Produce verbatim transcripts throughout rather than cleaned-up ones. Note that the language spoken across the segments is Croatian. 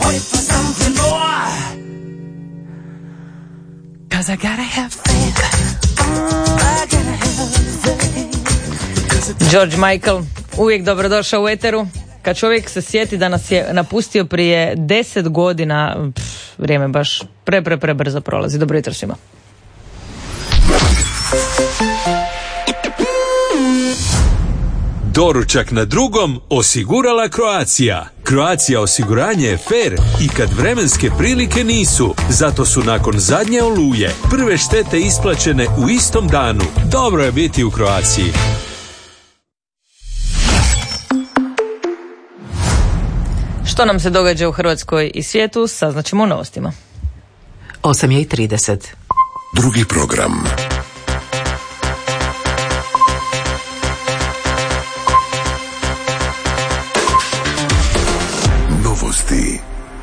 wait for something more. Cause I gotta have faith. Oh, I gotta have faith. George Michael, uvijek dobrodošao u eteru. Kad čovjek se sjeti da nas je napustio prije deset godina, pff, vrijeme baš pre, pre, pre brzo prolazi. Dobro jutro svima. Doručak na drugom osigurala Croatia. Croatia osiguranje je fair i kad vremenske prilike nisu. Zato su nakon zadnje oluje prve štete isplaćene u istom danu. Dobro je biti u Croaciji. Što nam se događa u Hrvatskoj i svijetu, saznaćemo u novostima. osam je i trideset. Drugi program. Novosti.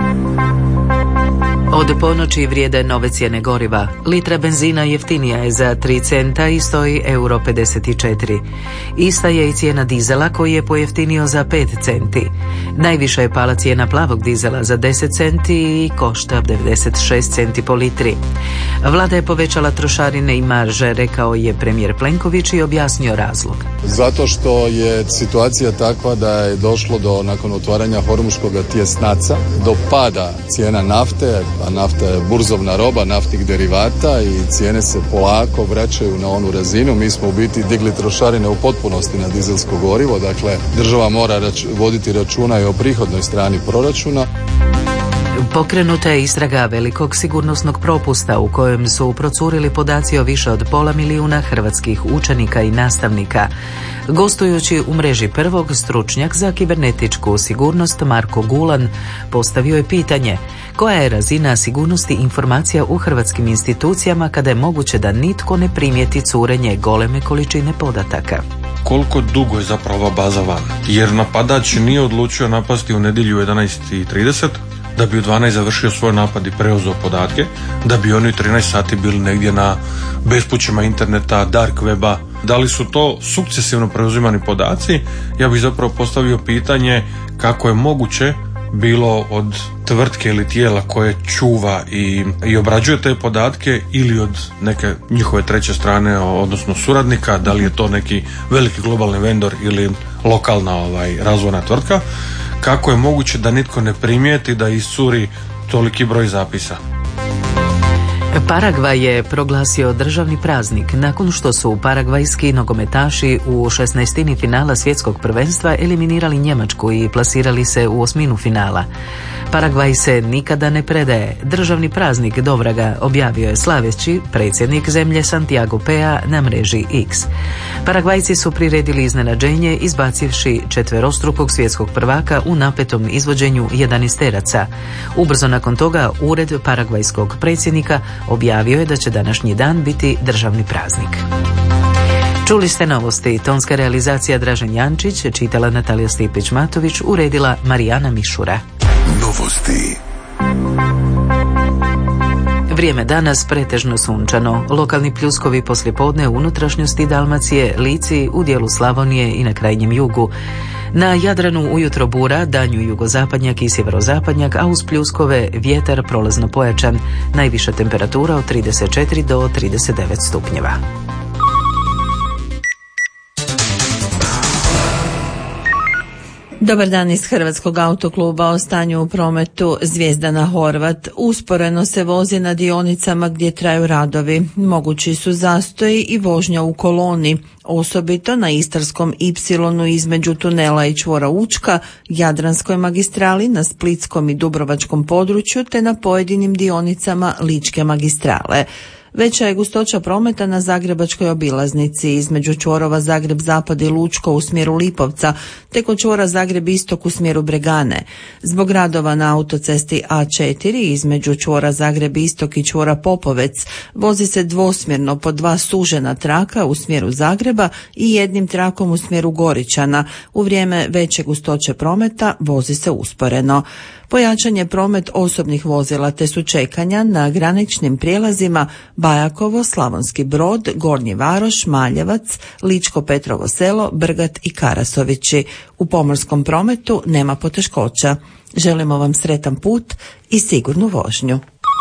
Od ponoći vrijede nove cijene goriva. Litra benzina jeftinija je za tri centa i stoji euro pedeset četiri. Ista je i cijena dizela koji je pojeftinio za pet centi. Najviša je pala cijena plavog dizela za deset centi i košta devedeset šest centi po litri. Vlada je povećala trošarine i marže, rekao je premijer Plenković i objasnio razlog. Zato što je situacija takva da je došlo do, nakon otvaranja Hormuškog tjesnaca, do pada cijena nafte, a nafta je burzovna roba naftnih derivata i cijene se polako vraćaju na onu razinu. Mi smo u biti digli trošarine u potpunosti na dizelsko gorivo, dakle država mora rač- voditi računa i o prihodnoj strani proračuna. Pokrenuta je istraga velikog sigurnosnog propusta u kojem su procurili podaci o više od pola milijuna hrvatskih učenika i nastavnika. Gostujući u mreži Prvog, stručnjak za kibernetičku sigurnost Marko Gulan postavio je pitanje: koja je razina sigurnosti informacija u hrvatskim institucijama kada je moguće da nitko ne primijeti curenje goleme količine podataka? Koliko dugo je zapravo ova baza van? Jer napadač nije odlučio napasti u nedjelju u jedanaest i trideset, da bi u dvanaest završio svoj napad i preuzeo podatke, da bi oni u trinaest sati bili negdje na bespućima interneta, dark weba. Da li su to sukcesivno preuzimani podaci? Ja bih zapravo postavio pitanje kako je moguće bilo od tvrtke ili tijela koje čuva i, i obrađuje te podatke ili od neke njihove treće strane, odnosno suradnika, da li je to neki veliki globalni vendor ili lokalna ovaj, razvojna tvrtka. Kako je moguće da nitko ne primijeti da iscuri toliki broj zapisa? Paragvaj je proglasio državni praznik nakon što su paragvajski nogometaši u šesnaestini finala svjetskog prvenstva eliminirali Njemačku i plasirali se u osminu finala. Paragvaj se nikada ne predaje. Državni praznik Dovraga objavio je slaveći predsjednik zemlje Santiago Pea na mreži X. Paragvajci su priredili iznenađenje izbacivši četverostrukog svjetskog prvaka u napetom izvođenju jedanaesteraca. Ubrzo nakon toga ured paragvajskog predsjednika objavio je da će današnji dan biti državni praznik. Čuli ste novosti. Tonska realizacija Dražen Jančić, čitala Natalija Stipić-Matović, uredila Marijana Mišura. Novosti. Vrijeme danas pretežno sunčano. Lokalni pljuskovi poslijepodne u unutrašnjosti Dalmacije, Lici, u dijelu Slavonije i na krajnjem jugu. Na Jadranu ujutro bura, danju jugozapadnjak i sjeverozapadnjak, a uz pljuskove vjetar prolazno pojačan. Najviša temperatura od trideset četiri do trideset devet stupnjeva. Dobar dan iz Hrvatskog autokluba. O stanju u prometu. Zvijezdana Horvat usporeno se vozi na dionicama gdje traju radovi. Mogući su zastoji i vožnja u koloni, osobito na Istarskom ipsilonu između tunela i čvora Učka, Jadranskoj magistrali, na splitskom i dubrovačkom području te na pojedinim dionicama Ličke magistrale. Veća je gustoća prometa na Zagrebačkoj obilaznici između čvorova Zagreb Zapad i Lučko u smjeru Lipovca, te kod čvora Zagreb Istok u smjeru Bregane. Zbog radova na autocesti A četiri između čvora Zagreb Istok i čvora Popovec vozi se dvosmjerno po dva sužena traka u smjeru Zagreba i jednim trakom u smjeru Goričana. U vrijeme veće gustoće prometa vozi se usporeno. Pojačan je promet osobnih vozila te su čekanja na graničnim prijelazima Bajakovo, Slavonski Brod, Gornji Varoš, Maljevac, Ličko Petrovo Selo, Brgat i Karasovići. U pomorskom prometu nema poteškoća. Želimo vam sretan put i sigurnu vožnju.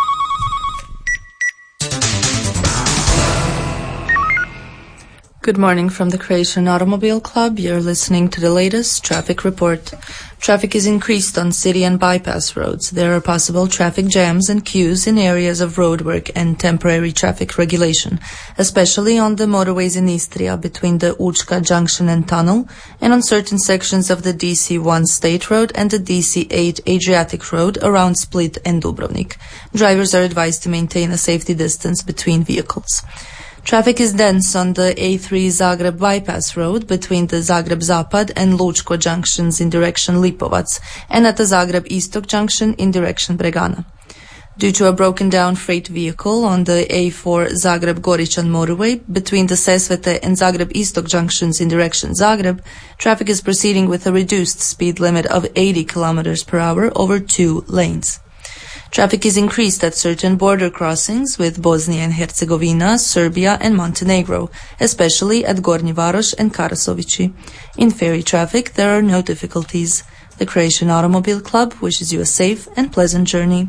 Good morning from the Croatian Automobile Club. You're listening to the latest traffic report. Traffic is increased on city and bypass roads. There are possible traffic jams and queues in areas of roadwork and temporary traffic regulation, especially on the motorways in Istria between the Učka Junction and Tunnel, and on certain sections of the D C one State Road and the D C eight Adriatic Road around Split and Dubrovnik. Drivers are advised to maintain a safety distance between vehicles. Traffic is dense on the A three Zagreb bypass road between the Zagreb Zapad and Lučko junctions in direction Lipovac, and at the Zagreb Istok junction in direction Bregana. Due to a broken down freight vehicle on the A four Zagreb Goričan motorway between the Sesvete and Zagreb Istok junctions in direction Zagreb, traffic is proceeding with a reduced speed limit of eighty kilometers per hour over two lanes. Traffic is increased at certain border crossings with Bosnia and Herzegovina, Serbia and Montenegro, especially at Gornji Varoš and Karasovići. In ferry traffic, there are no difficulties. The Croatian Automobile Club wishes you a safe and pleasant journey.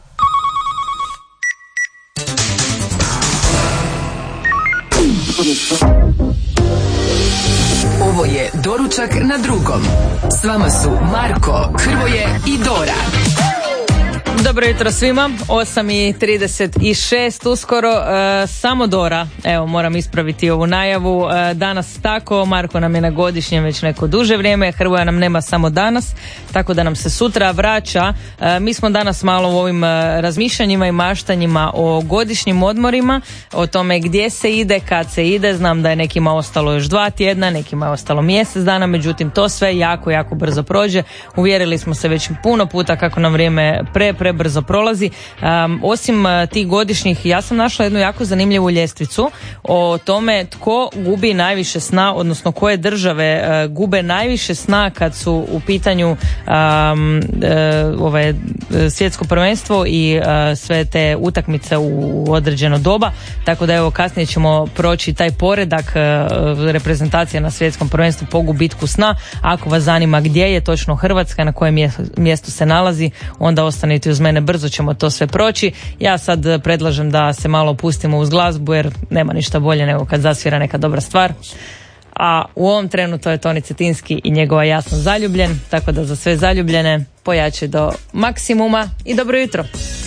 Ovo je Doručak na drugom. S vama su Marko, Hrvoje i Dora. Dobro jutro svima, osam i trideset šest uskoro, e, samo Dora, evo moram ispraviti ovu najavu, e, danas tako, Marko nam je na godišnjem već neko duže vrijeme, Hrvoja nam nema samo danas, tako da nam se sutra vraća. E, mi smo danas malo u ovim e, razmišljanjima i maštanjima o godišnjim odmorima, o tome gdje se ide, kad se ide, znam da je nekima ostalo još dva tjedna, nekima je ostalo mjesec dana, međutim to sve jako, jako brzo prođe, uvjerili smo se već puno puta kako nam vrijeme pre, pre brzo prolazi. Um, osim uh, tih godišnjih, ja sam našla jednu jako zanimljivu ljestvicu o tome tko gubi najviše sna, odnosno koje države uh, gube najviše sna kad su u pitanju um, uh, ovaj, svjetsko prvenstvo i uh, sve te utakmice u određeno doba, tako da evo kasnije ćemo proći taj poredak uh, reprezentacije na svjetskom prvenstvu po gubitku sna. Ako vas zanima gdje je točno Hrvatska, na kojem mjestu se nalazi, onda ostanite uz mene, brzo ćemo to sve proći. Ja sad predlažem da se malo pustimo uz glazbu jer nema ništa bolje nego kad zasvira neka dobra stvar. A u ovom trenu to je Toni Cetinski i njegova Ja sam zaljubljen, tako da za sve zaljubljene pojače do maksimuma i dobro jutro.